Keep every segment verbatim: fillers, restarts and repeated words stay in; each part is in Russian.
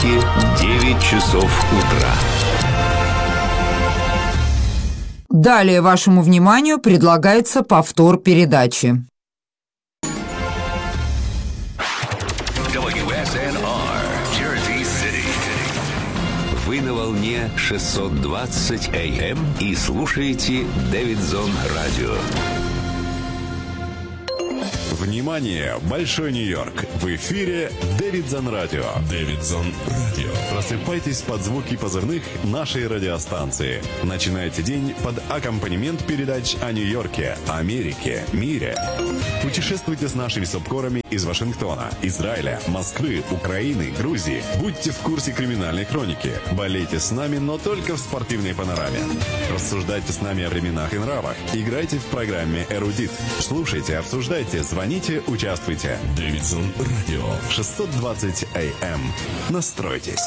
будильники девять часов утра. Далее вашему вниманию предлагается повтор передачи. дабл ю эс эн ар, Jersey City. Вы на волне шестьсот двадцать эй эм и слушаете Дэвидсон Радио. Внимание! Большой Нью-Йорк! В эфире Дэвидсон Радио. Дэвидсон Радио. Просыпайтесь под звуки позывных нашей радиостанции. Начинайте день под аккомпанемент передач о Нью-Йорке, Америке, мире. Путешествуйте с нашими субкорами из Вашингтона, Израиля, Москвы, Украины, Грузии. Будьте в курсе криминальной хроники. Болейте с нами, но только в спортивной панораме. Рассуждайте с нами о временах и нравах. Играйте в программе «Эрудит». Слушайте, обсуждайте, звоните, участвуйте. Дэвидсон Радио. шестьсот двадцать эй эм. Настройтесь.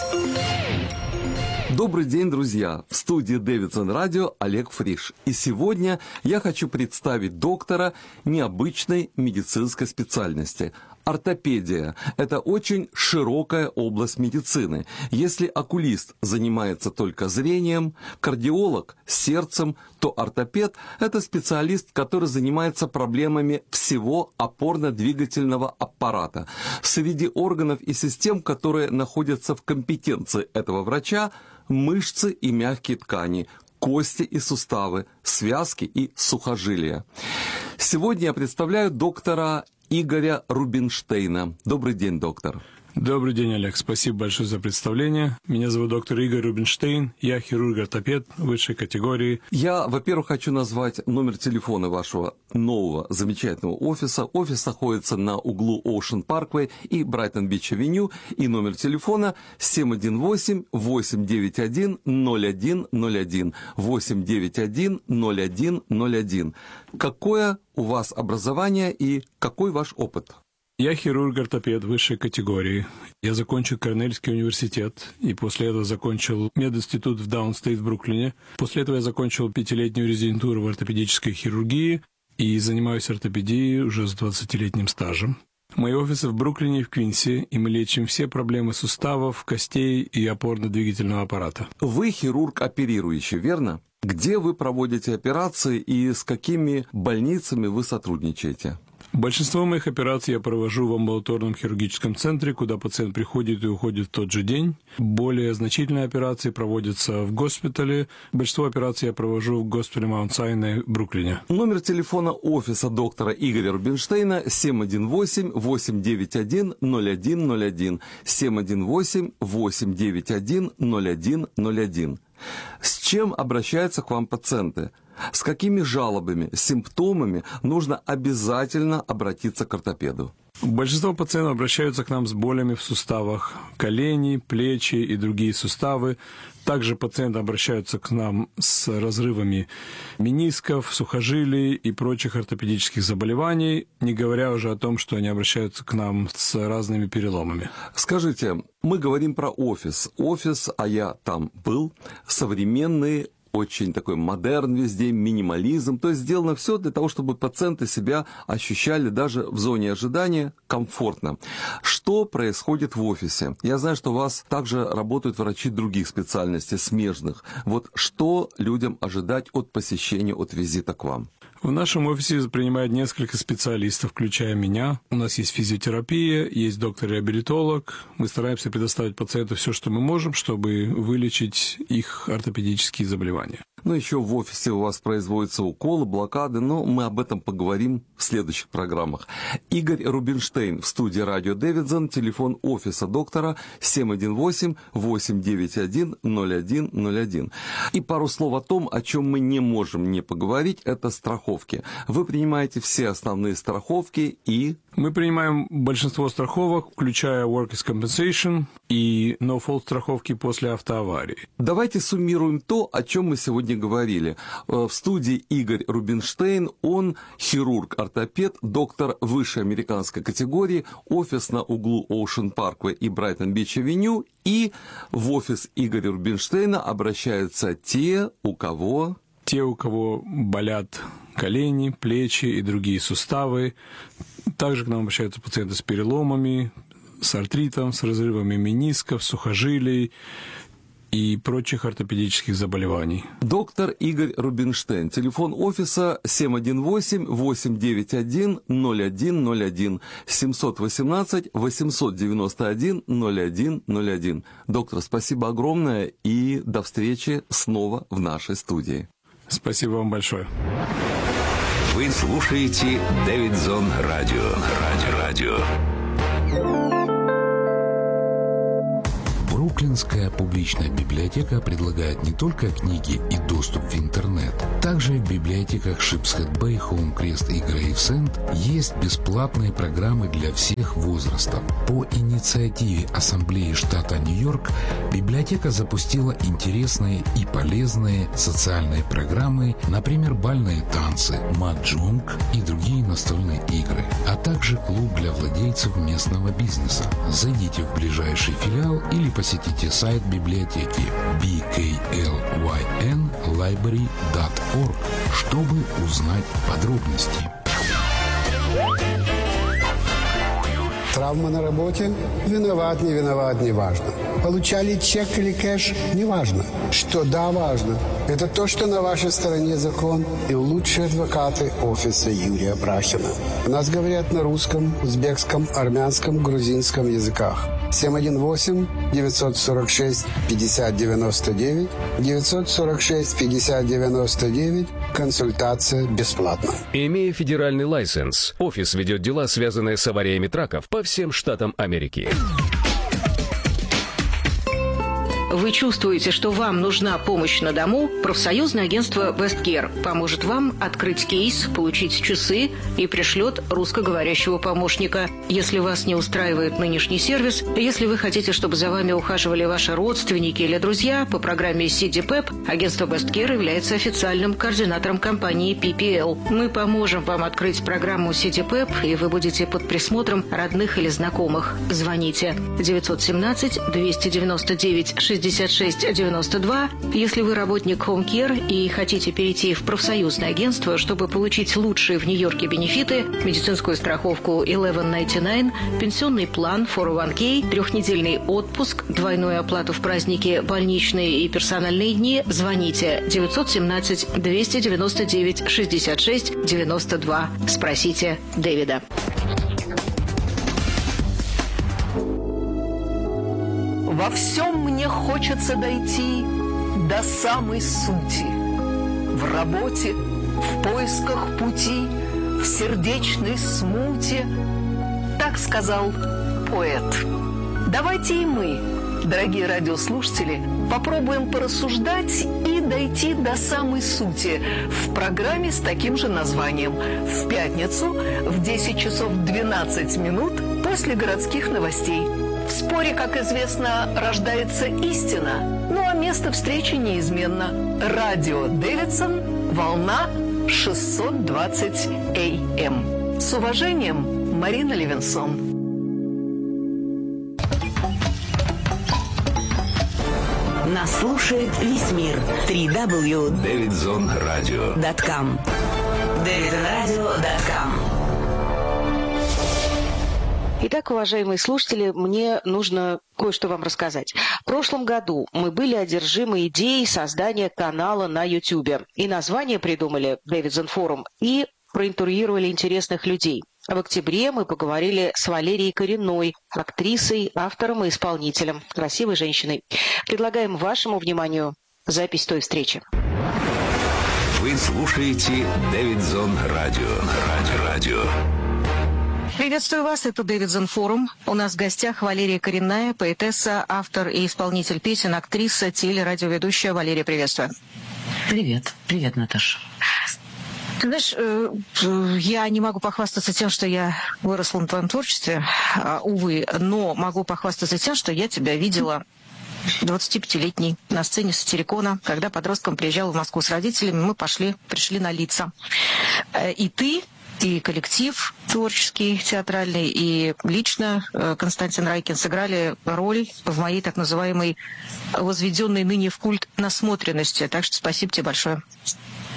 Добрый день, друзья! В студии Дэвидсон Радио Олег Фриш. И сегодня я хочу представить доктора необычной медицинской специальности. Ортопедия – это очень широкая область медицины. Если окулист занимается только зрением, кардиолог – сердцем, то ортопед – это специалист, который занимается проблемами всего опорно-двигательного аппарата. Среди органов и систем, которые находятся в компетенции этого врача, мышцы и мягкие ткани, кости и суставы, связки и сухожилия. Сегодня я представляю доктора Игоря Рубинштейна. Добрый день, доктор. Добрый день, Олег. Спасибо большое за представление. Меня зовут доктор Игорь Рубинштейн. Я хирург-ортопед высшей категории. Я, во-первых, хочу назвать номер телефона вашего нового замечательного офиса. Офис находится на углу Ocean Parkway и Брайтон-Бич-авеню. И номер телефона семь один восемь восемь девять один ноль один ноль один. восемь девять один ноль один ноль один. Какое у вас образование и какой ваш опыт? Я хирург-ортопед высшей категории. Я закончил Корнельский университет, и после этого закончил мединститут в Даунстейт в Бруклине. После этого я закончил пятилетнюю резидентуру в ортопедической хирургии и занимаюсь ортопедией уже с двадцатилетним стажем. Мои офисы в Бруклине и в Квинсе, и мы лечим все проблемы суставов, костей и опорно-двигательного аппарата. Вы хирург оперирующий, верно? Где вы проводите операции и с какими больницами вы сотрудничаете? Большинство моих операций я провожу в амбулаторном хирургическом центре, куда пациент приходит и уходит в тот же день. Более значительные операции проводятся в госпитале. Большинство операций я провожу в госпитале Маунт-Сайне в Бруклине. Номер телефона офиса доктора Игоря Рубинштейна семь один восемь восемь девять один ноль один ноль один. семь один восемь восемь девять один ноль один ноль один. С чем обращаются к вам пациенты? С какими жалобами, симптомами нужно обязательно обратиться к ортопеду? Большинство пациентов обращаются к нам с болями в суставах, колени, плечи и другие суставы. Также пациенты обращаются к нам с разрывами менисков, сухожилий и прочих ортопедических заболеваний, не говоря уже о том, что они обращаются к нам с разными переломами. Скажите, мы говорим про офис. Офис, а я там был, современный, очень такой модерн везде, минимализм. То есть сделано все для того, чтобы пациенты себя ощущали даже в зоне ожидания комфортно. Что происходит в офисе? Я знаю, что у вас также работают врачи других специальностей, смежных. Вот что людям ожидать от посещения, от визита к вам? В нашем офисе принимают несколько специалистов, включая меня. У нас есть физиотерапия, есть доктор-реабилитолог. Мы стараемся предоставить пациенту все, что мы можем, чтобы вылечить их ортопедические заболевания. Ну, еще в офисе у вас производятся уколы, блокады, но мы об этом поговорим в следующих программах. Игорь Рубинштейн в студии радио Дэвидсон, телефон офиса доктора семь один восемь восемь девять один ноль один ноль один. И пару слов о том, о чем мы не можем не поговорить, это страховки. Вы принимаете все основные страховки и... Мы принимаем большинство страховок, включая Workers' Compensation и No-Fault страховки после автоаварии. Давайте суммируем то, о чем мы сегодня говорили. В студии Игорь Рубинштейн, он хирург-ортопед, доктор высшей американской категории, офис на углу Ocean Parkway и Брайтон-Бич-авеню, и в офис Игоря Рубинштейна обращаются те, у кого... Те, у кого болят колени, плечи и другие суставы. Также к нам обращаются пациенты с переломами, с артритом, с разрывами менисков, сухожилий и прочих ортопедических заболеваний. Доктор Игорь Рубинштейн. Телефон офиса семь один восемь восемь девять один ноль один ноль один, семь один восемь восемь девять один ноль один ноль один. Доктор, спасибо огромное и до встречи снова в нашей студии. Спасибо вам большое. Вы слушаете Дэвидсон Радио. Радио. Радио. Бруклинская публичная библиотека предлагает не только книги и доступ в интернет. Также в библиотеках Шипсхед-Бэй, Хоум-Крест и Грейвсенд есть бесплатные программы для всех возрастов. По инициативе Ассамблеи штата Нью-Йорк библиотека запустила интересные и полезные социальные программы, например, бальные танцы, маджонг и другие настольные игры, а также клуб для владельцев местного бизнеса. Зайдите в ближайший филиал или посетите сайт библиотеки би кей эл уай эн лайбрери точка орг, чтобы узнать подробности. Травма на работе? Виноват, не виноват, не важно. Получали чек или кэш? Не важно. Что да, важно. Это то, что на вашей стороне закон и лучшие адвокаты офиса Юрия Брахина. У нас говорят на русском, узбекском, армянском, грузинском языках. семь один восемь девятьсот сорок шесть пятьдесят девяносто девять, девятьсот сорок шесть пятьдесят девяносто девять. Консультация бесплатна. Имея федеральный лайсенс, офис ведет дела, связанные с авариями траков по всем штатам Америки. Вы чувствуете, что вам нужна помощь на дому? Профсоюзное агентство Westcare поможет вам открыть кейс, получить часы и пришлет русскоговорящего помощника. Если вас не устраивает нынешний сервис, если вы хотите, чтобы за вами ухаживали ваши родственники или друзья, по программе си ди пэп агентство Westcare является официальным координатором компании пи пи эл. Мы поможем вам открыть программу си ди пэп, и вы будете под присмотром родных или знакомых. Звоните девять один семь два девять девять шестьдесят шесть девяносто два. Если вы работник Home Care и хотите перейти в профсоюзное агентство, чтобы получить лучшие в Нью-Йорке бенефиты, медицинскую страховку одиннадцать девяносто девять, пенсионный план фор о ван кей, трехнедельный отпуск, двойную оплату в праздники, больничные и персональные дни, звоните девять один семь два девять девять шестьдесят шесть девяносто два. Спросите Дэвида. Во всем мне хочется дойти до самой сути. В работе, в поисках пути, в сердечной смуте. Так сказал поэт. Давайте и мы, дорогие радиослушатели, попробуем порассуждать и дойти до самой сути в программе с таким же названием. В пятницу в десять часов двенадцать минут после городских новостей. В споре, как известно, рождается истина, ну а место встречи неизменно. Радио Дэвидсон, волна шестьсот двадцать эй эм. С уважением, Марина Левинсон. Нас слушает весь мир. три дабл ю точка Дэвидсон Радио точка ком. дэвидсон радио точка ком. Итак, уважаемые слушатели, мне нужно кое-что вам рассказать. В прошлом году мы были одержимы идеей создания канала на YouTube. И название придумали Дэвидсон Форум, и проинтервьюировали интересных людей. В октябре мы поговорили с Валерией Коренной, актрисой, автором и исполнителем, красивой женщиной. Предлагаем вашему вниманию запись той встречи. Вы слушаете Дэвидсон Радио. Радио. Радио. Приветствую вас, это Дэвидсон Форум. У нас в гостях Валерия Коренная, поэтесса, автор и исполнитель песен, актриса, телерадиоведущая. Валерия, приветствую. Привет. Привет, Наташа. Ты знаешь, я не могу похвастаться тем, что я выросла на твоем творчестве, увы, но могу похвастаться тем, что я тебя видела двадцатипятилетней на сцене Сатирикона, когда подростком приезжала в Москву с родителями, мы пошли, пришли на лица. И ты... И коллектив творческий, театральный, и лично Константин Райкин сыграли роль в моей так называемой возведенной ныне в культ насмотренности. Так что спасибо тебе большое.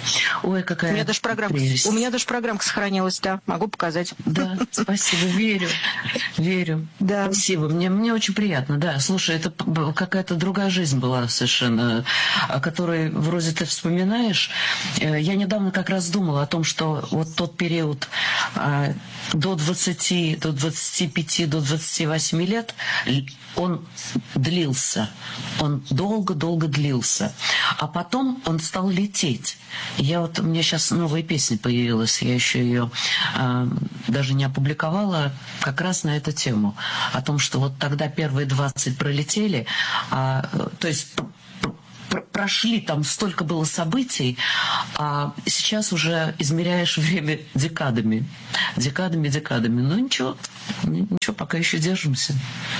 Ой, какая у меня даже программка, прелесть. У меня даже программка сохранилась, да, могу показать. Да, спасибо, верю, верю. Да. Спасибо, мне, мне очень приятно, да. Слушай, это какая-то другая жизнь была совершенно, о которой вроде ты вспоминаешь. Я недавно как раз думала о том, что вот тот период до двадцати, до двадцати пяти, до двадцати восьми лет, он длился, он долго-долго длился, а потом он стал лететь. Я вот, у меня сейчас новая песня появилась, я еще ее э, даже не опубликовала, как раз на эту тему, о том, что вот тогда первые двадцать пролетели, а, то есть прошли, там столько было событий, а сейчас уже измеряешь время декадами, декадами, декадами. Ну ничего, ничего, пока еще держимся.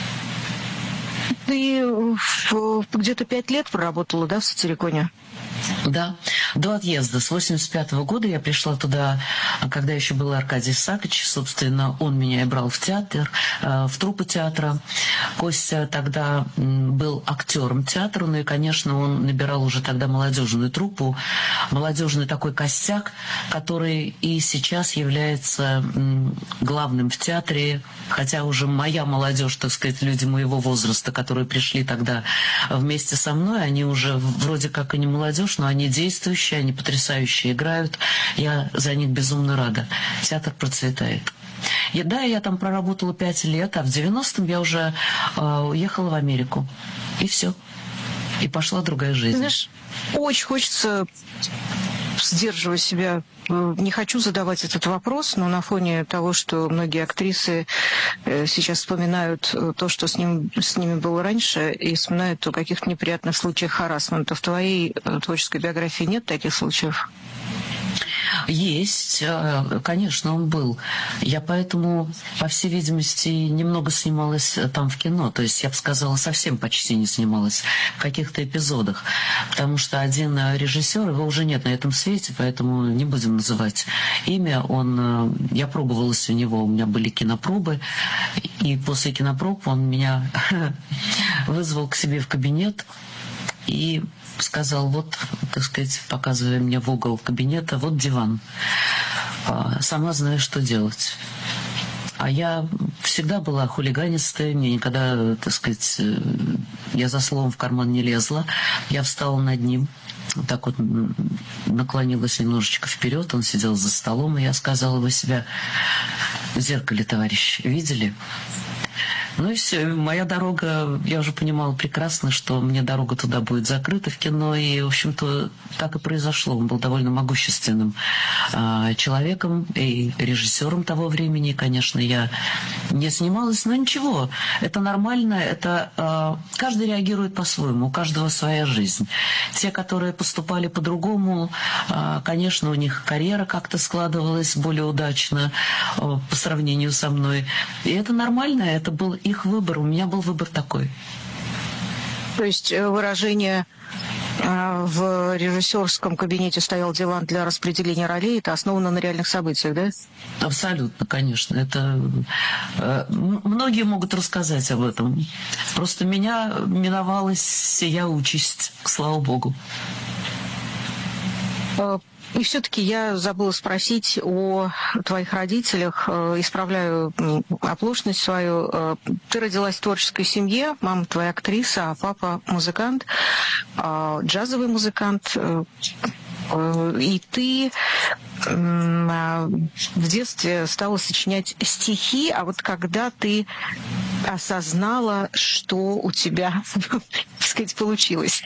Ты где-то пять лет проработала, да, в Сатириконе? Да, до отъезда. С восемьдесят пятого года я пришла туда, когда еще был Аркадий Сакач. Собственно, он меня и брал в театр, в труппу театра. Костя тогда был актером театра, ну и, конечно, он набирал уже тогда молодежную труппу, молодежный такой костяк, который и сейчас является главным в театре, хотя уже моя молодежь, так сказать, люди моего возраста, которые пришли тогда вместе со мной, они уже вроде как и не молодежь, но они действующие, они потрясающе играют. Я за них безумно рада. Театр процветает. И, да, я там проработала пять лет, а в девяностом я уже э, уехала в Америку. И все. И пошла другая жизнь. Знаешь, очень хочется сдерживать себя. Не хочу задавать этот вопрос, но на фоне того, что многие актрисы сейчас вспоминают то, что с, ним, с ними было раньше, и вспоминают о каких-то неприятных случаях харассмента. В твоей творческой биографии нет таких случаев? Есть, конечно, он был. Я поэтому, по всей видимости, немного снималась там в кино. То есть, я бы сказала, совсем почти не снималась в каких-то эпизодах. Потому что один режиссер, его уже нет на этом свете, поэтому не будем называть имя. Он, я пробовалась у него, у меня были кинопробы. И после кинопроб он меня вызвал к себе в кабинет и сказал, вот, так сказать, показывая мне в угол кабинета, вот диван. Сама знаю, что делать. А я всегда была хулиганистая, мне никогда, так сказать, я за словом в карман не лезла. Я встала над ним, так вот наклонилась немножечко вперед, он сидел за столом, и я сказала: вы себя в зеркале, товарищ, видели? Ну и все, моя дорога, я уже понимала прекрасно, что мне дорога туда будет закрыта в кино, и, в общем-то, так и произошло. Он был довольно могущественным э, человеком и режиссером того времени. И, конечно, я не снималась, но ничего, это нормально, это э, каждый реагирует по-своему, у каждого своя жизнь. Те, которые поступали по-другому, э, конечно, у них карьера как-то складывалась более удачно э, по сравнению со мной. И это нормально, это был их выбор, у меня был выбор такой. То есть выражение в режиссерском кабинете стоял диван для распределения ролей, это основано на реальных событиях, да? Абсолютно, конечно. Это многие могут рассказать об этом. Просто меня миновала сия участь, слава богу. И все-таки я забыла спросить о твоих родителях, исправляю оплошность свою. Ты родилась в творческой семье, мама твоя актриса, а папа музыкант, джазовый музыкант. И ты в детстве стала сочинять стихи, а вот когда ты осознала, что у тебя, так сказать, получилось?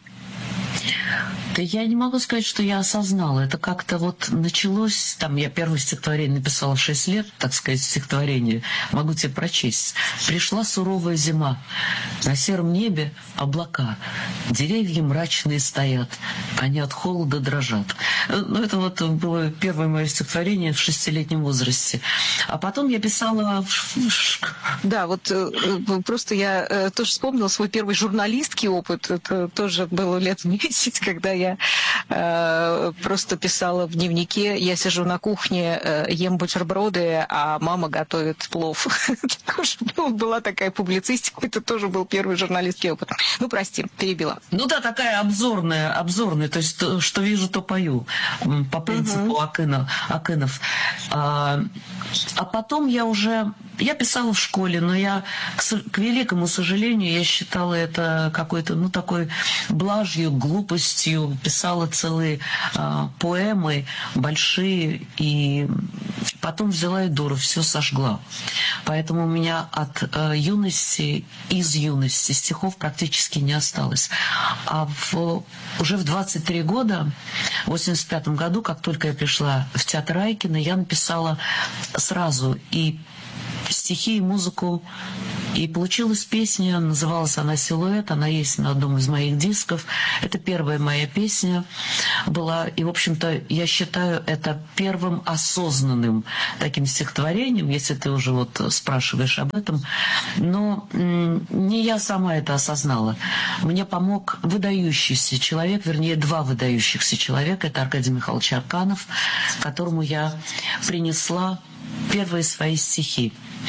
Да я не могу сказать, что я осознала. Это как-то вот началось... Там я первое стихотворение написала в шесть лет, так сказать, стихотворение. Могу тебе прочесть. «Пришла суровая зима. На сером небе облака. Деревья мрачные стоят. Они от холода дрожат». Ну, это вот было первое мое стихотворение в шестилетнем возрасте. А потом я писала... Да, вот просто я тоже вспомнила свой первый журналистский опыт. Это тоже было лет в десять, когда я э, просто писала в дневнике, я сижу на кухне, э, ем бутерброды, а мама готовит плов. Была такая публицистика, это тоже был первый журналистский опыт. Ну, прости, перебила. Ну да, такая обзорная, обзорная, то есть то, что вижу, то пою, по принципу Акынов. Акынов. А, а потом я уже, я писала в школе, но я, к, к великому сожалению, я считала это какой-то, ну, такой блажью, глупостью, писала целые а, поэмы большие, и потом взяла и дура, все сожгла. Поэтому у меня от а, юности, из юности стихов практически не осталось. А в, уже в двадцать три года, в восемьдесят пятом году, как только я пришла в театр Айкина, я написала сразу и стихи, и музыку, и получилась песня, называлась она «Силуэт», она есть на одном из моих дисков. Это первая моя песня была, и, в общем-то, я считаю это первым осознанным таким стихотворением, если ты уже вот спрашиваешь об этом. Но не я сама это осознала. Мне помог выдающийся человек, вернее, два выдающихся человека. Это Аркадий Михайлович Арканов, которому я принесла первые свои стихи.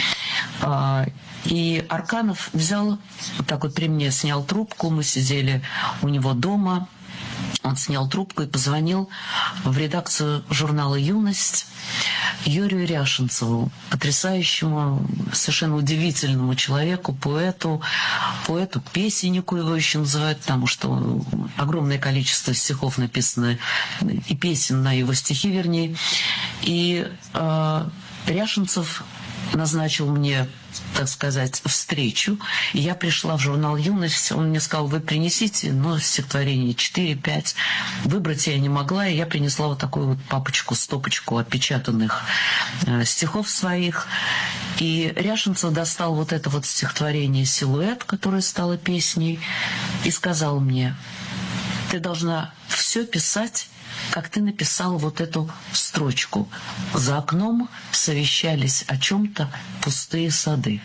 И Арканов взял, вот так вот при мне снял трубку, мы сидели у него дома, он снял трубку и позвонил в редакцию журнала «Юность» Юрию Ряшенцеву, потрясающему, совершенно удивительному человеку, поэту, поэту-песеннику его еще называют, потому что огромное количество стихов написано, и песен на его стихи, вернее. И э, Ряшенцев назначил мне, так сказать, встречу. И я пришла в журнал «Юность». Он мне сказал: вы принесите, ну, стихотворение четыре-пять. Выбрать я не могла, и я принесла вот такую вот папочку, стопочку отпечатанных э, стихов своих. И Ряшенцев достал вот это вот стихотворение «Силуэт», которое стало песней, и сказал мне: ты должна все писать, как ты написал вот эту строчку. За окном совещались о чем-то пустые сады.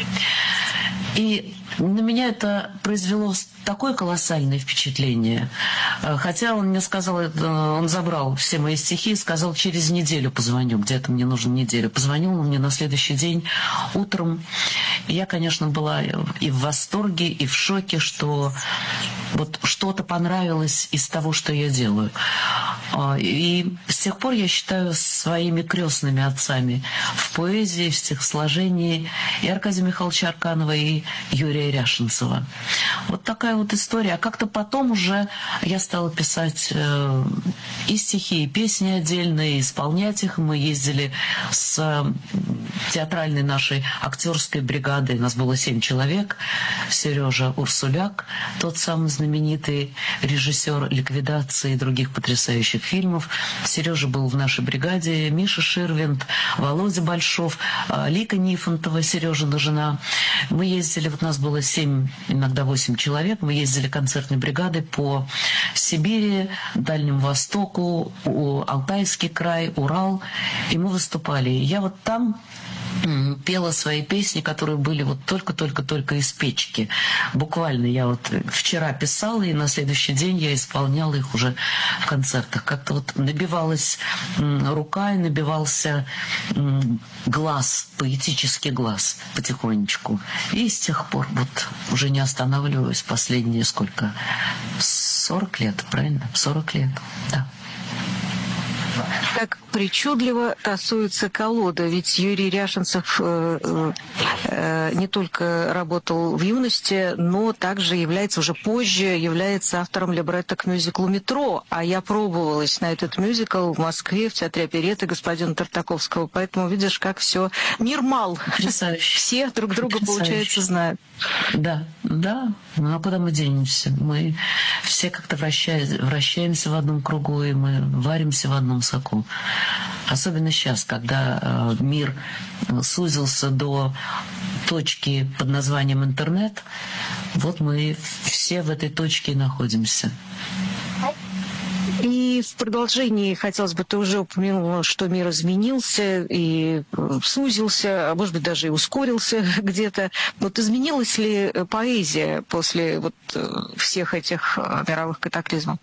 И на меня это произвело такое колоссальное впечатление. Хотя он мне сказал, он забрал все мои стихи и сказал: через неделю позвоню, где-то мне нужно неделю. Позвонил он мне на следующий день утром. И я, конечно, была и в восторге, и в шоке, что вот что-то понравилось из того, что я делаю. И с тех пор я считаю своими крестными отцами в поэзии, в стихосложении и Аркадия Михайловича Арканова, и Юрия Ряшенцева. Вот такая вот история. А как-то потом уже я стала писать э, и стихи, и песни отдельные, исполнять их. Мы ездили с э, театральной нашей актерской бригадой. У нас было семь человек. Сережа Урсуляк, тот самый знаменитый режиссер «Ликвидации» и других потрясающих фильмов. Сережа был в нашей бригаде, Миша Ширвинд, Володя Большов, Лика Нифонтова, Сережина жена. Мы ездили, вот у нас было семь, иногда восемь человек, мы ездили концертной бригадой по Сибири, Дальнему Востоку, Алтайский край, Урал, и мы выступали. И я вот там пела свои песни, которые были вот только-только-только из печки. Буквально я вот вчера писала, и на следующий день я исполняла их уже в концертах. Как-то вот набивалась рука и набивался глаз, поэтический глаз потихонечку. И с тех пор вот уже не останавливаюсь последние сколько? сорок лет, правильно? сорок лет, да. Как причудливо тасуется колода, ведь Юрий Ряшенцев э, э, не только работал в «Юности», но также является, уже позже, является автором либретто к мюзиклу «Метро», а я пробовалась на этот мюзикл в Москве, в театре оперетты господина Тартаковского, поэтому видишь, как все мир мал. Потрясающе. Все друг друга, потрясающе, получается, знают. Да, да, ну а куда мы денемся? Мы все как-то вращаемся, вращаемся в одном кругу, и мы варимся в одном соку. Особенно сейчас, когда э, мир сузился до точки под названием интернет, вот мы все в этой точке и находимся. И И в продолжении хотелось бы, ты уже упомянула, что мир изменился и сузился, а может быть даже и ускорился где-то. Вот изменилась ли поэзия после вот всех этих мировых катаклизмов?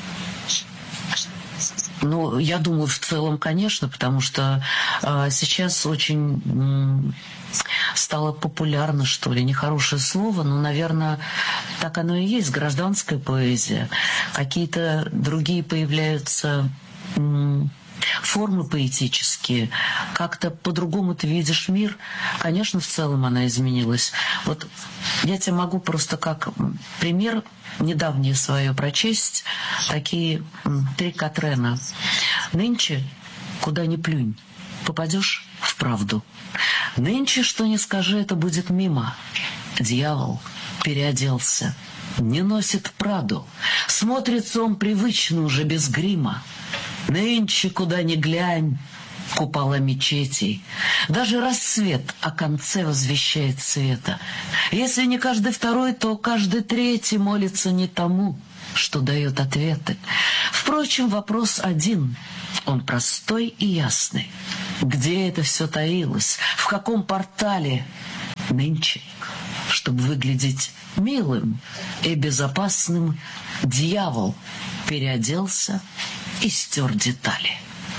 Ну, я думаю, в целом, конечно, потому что э, сейчас очень м, стало популярно, что ли, нехорошее слово, но, наверное, так оно и есть, гражданская поэзия. Какие-то другие появляются м, формы поэтические, как-то по-другому ты видишь мир. Конечно, в целом она изменилась. Вот я тебе могу просто как пример недавнее свое прочесть, такие три Катрена. Нынче, куда ни плюнь, попадешь в правду. Нынче, что ни скажи, это будет мимо. Дьявол переоделся, не носит Праду, смотрится он привычно уже без грима. Нынче, куда ни глянь, купола мечетей. Даже рассвет о конце возвещает света. Если не каждый второй, то каждый третий молится не тому, что дает ответы. Впрочем, вопрос один. Он простой и ясный. Где это все таилось? В каком портале? Нынче, чтобы выглядеть милым и безопасным, дьявол переоделся и стер детали.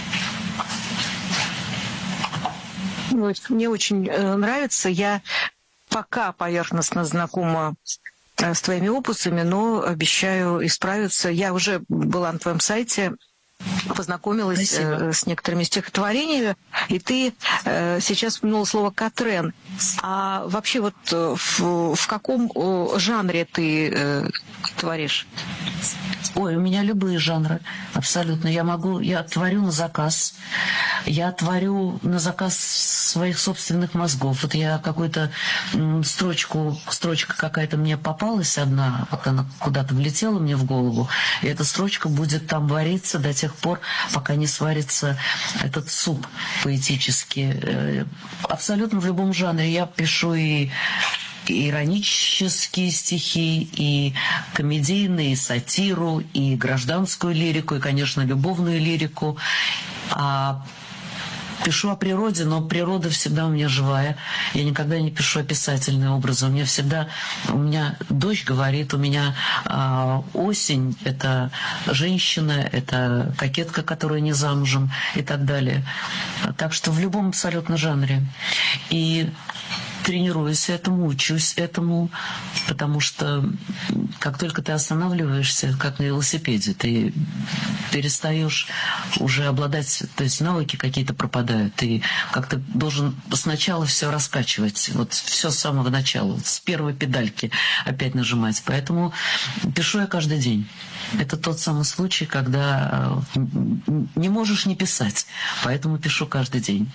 Мне очень нравится. Я пока поверхностно знакома с твоими опусами, но обещаю исправиться. Я уже была на твоем сайте, познакомилась Спасибо. С некоторыми стихотворениями, и ты э, сейчас упомянула слово «Катрен». А вообще вот в, в каком жанре ты э, творишь? Ой, у меня любые жанры, абсолютно. Я могу, я творю на заказ, я творю на заказ своих собственных мозгов. Вот я какую-то м, строчку, строчка какая-то мне попалась одна, вот она куда-то влетела мне в голову, и эта строчка будет там вариться до тех пор, пока не сварится этот суп поэтический. Абсолютно в любом жанре. Я пишу и и иронические стихи, и комедийные, и сатиру, и гражданскую лирику, и, конечно, любовную лирику. А пишу о природе, но природа всегда у меня живая. Я никогда не пишу описательные образы. У меня всегда, у меня дождь говорит, у меня э, осень – это женщина, это кокетка, которая не замужем и так далее. Так что в любом абсолютно жанре. И тренируюсь этому, учусь этому, потому что как только ты останавливаешься, как на велосипеде, ты перестаешь уже обладать, то есть навыки какие-то пропадают, ты как-то должен сначала все раскачивать, вот все с самого начала, с первой педальки опять нажимать. Поэтому пишу я каждый день. Это тот самый случай, когда не можешь не писать, поэтому пишу каждый день.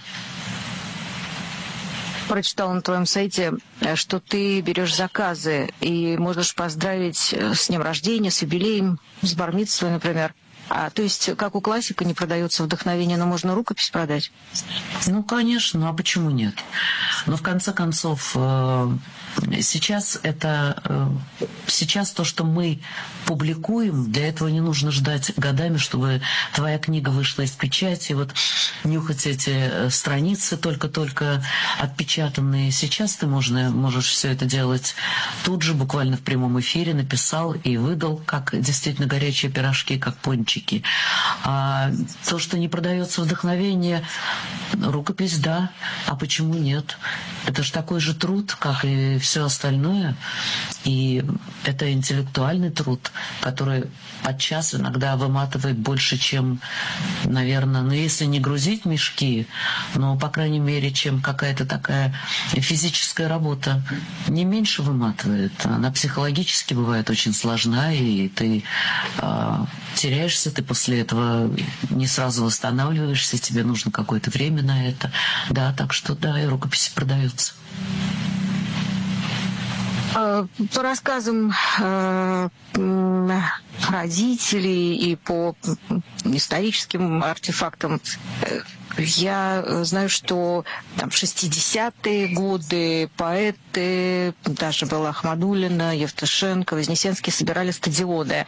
Прочитала на твоем сайте, что ты берешь заказы и можешь поздравить с днем рождения, с юбилеем, с бар-мицвой, например. А, то есть, как у классика, не продается вдохновение, но можно рукопись продать? Ну, конечно, а почему нет? Но в конце концов, сейчас это сейчас то, что мы публикуем, для этого не нужно ждать годами, чтобы твоя книга вышла из печати, вот нюхать эти страницы только-только отпечатанные. Сейчас ты можно, можешь все это делать тут же, буквально в прямом эфире, написал и выдал, как действительно горячие пирожки, как пончики. А то, что не продается вдохновение, рукопись, да, а почему нет? Это же такой же труд, как и все остальное, и это интеллектуальный труд, который подчас иногда выматывает больше, чем, наверное, ну если не грузить мешки, но, по крайней мере, чем какая-то такая физическая работа, не меньше выматывает. Она психологически бывает очень сложна, и ты э, теряешься, ты после этого не сразу восстанавливаешься, тебе нужно какое-то время на это. Да, так что да, и рукописи продаются. По рассказам э, родителей и по историческим артефактам, э, Я знаю, что там в шестидесятые годы поэты, даже была Ахмадуллина, Евтушенко, Вознесенский собирали стадионы.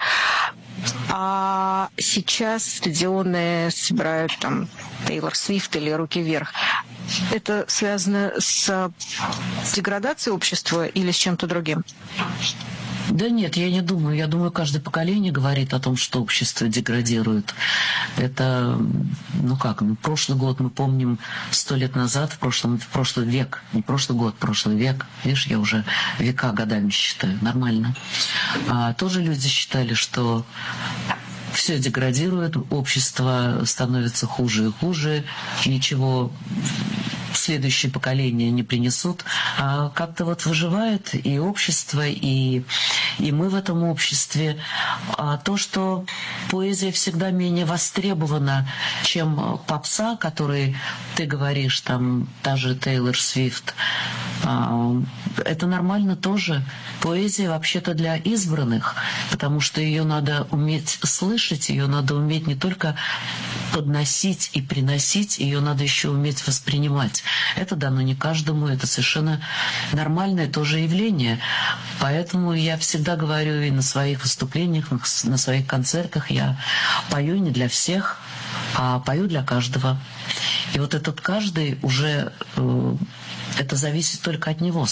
А сейчас стадионы собирают там Тейлор Свифт или Руки вверх. Это связано с деградацией общества или с чем-то другим? Да нет, я не думаю. Я думаю, каждое поколение говорит о том, что общество деградирует. Это, ну как, ну, прошлый год мы помним сто лет назад, в прошлом, в прошлый век, не прошлый год, прошлый век. Видишь, я уже века годами считаю, нормально. А, тоже люди считали, что все деградирует, общество становится хуже и хуже, ничего следующие поколения не принесут, а как-то вот выживает и общество, и, и мы в этом обществе. А то, что поэзия всегда менее востребована, чем попса, который, ты говоришь, там, та же Тейлор Свифт, это нормально тоже. Поэзия вообще-то для избранных, потому что ее надо уметь слышать, ее надо уметь не только подносить и приносить, ее надо еще уметь воспринимать. Это дано не каждому, это совершенно нормальное тоже явление. Поэтому я всегда говорю и на своих выступлениях, на своих концертах, я пою не для всех, а пою для каждого. И вот этот каждый уже, это зависит только от него.